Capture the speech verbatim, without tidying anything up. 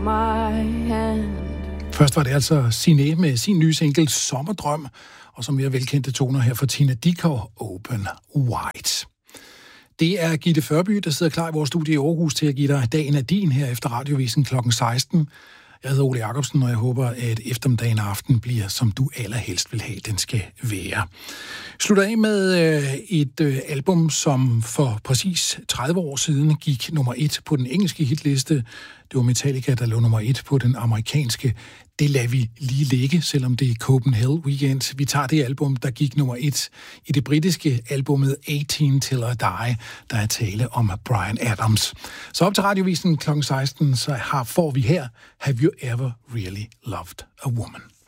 Først var det altså Siné med sin nye single Sommerdrøm, og som mere velkendte toner her for Tina Dickow, Open Wide. Det er Gitte Førby, der sidder klar i vores studie i Aarhus til at give dig dagen af din her efter radiovisen klokken seksten. Jeg hedder Ole Jacobsen, og jeg håber, at eftermiddagen og aften bliver, som du allerhelst vil have, den skal være. Slutter af med øh, et øh, album, som for præcis tredive år siden gik nummer et på den engelske hitliste. Det var Metallica, der lå nummer et på den amerikanske. Det lader vi lige ligge, selvom det er Copenhagen Weekend. Vi tager det album, der gik nummer et i det britiske albumet atten Till I Die, der er tale om Bryan Adams. Så op til radiovisen klokken seksten, så har, får vi her Have You Ever Really Loved a Woman?